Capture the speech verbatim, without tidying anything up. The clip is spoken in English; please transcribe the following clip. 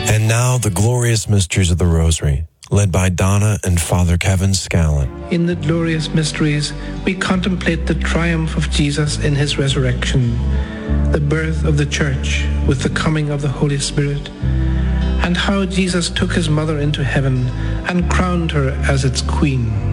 And now the glorious mysteries of the Rosary, led by Donna and Father Kevin Scallon. In the glorious mysteries, we contemplate the triumph of Jesus in his resurrection, the birth of the Church with the coming of the Holy Spirit, and how Jesus took his mother into heaven and crowned her as its queen.